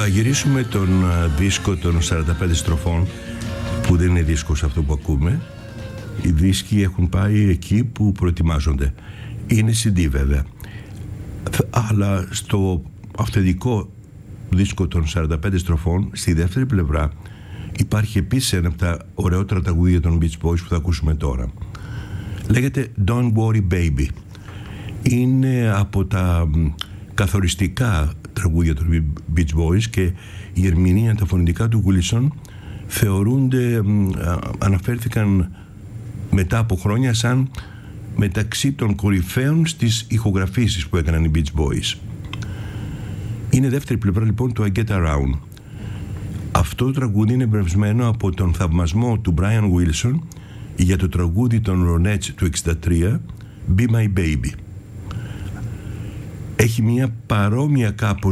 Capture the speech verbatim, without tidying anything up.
Θα γυρίσουμε τον δίσκο των σαράντα πέντε στροφών, που δεν είναι δίσκος αυτό που ακούμε. Οι δίσκοι έχουν πάει εκεί που προετοιμάζονται. Είναι σι ντι βέβαια. Αλλά στο αυθεντικό δίσκο των σαράντα πέντε στροφών, στη δεύτερη πλευρά, υπάρχει επίσης ένα από τα ωραιότερα τραγούδια των Beach Boys που θα ακούσουμε τώρα. Λέγεται Don't Worry Baby. Είναι από τα καθοριστικά τραγούδια των Beach Boys και η ερμηνεία, τα φωνητικά του Wilson θεωρούνται, αναφέρθηκαν μετά από χρόνια σαν μεταξύ των κορυφαίων στις ηχογραφήσεις που έκαναν οι Beach Boys. Είναι δεύτερη πλευρά λοιπόν του I Get Around. Αυτό το τραγούδι είναι εμπνευσμένο από τον θαυμασμό του Brian Wilson για το τραγούδι των Ronettes του εξήντα τρία, Be My Baby. Έχει μια παρόμοια κάπου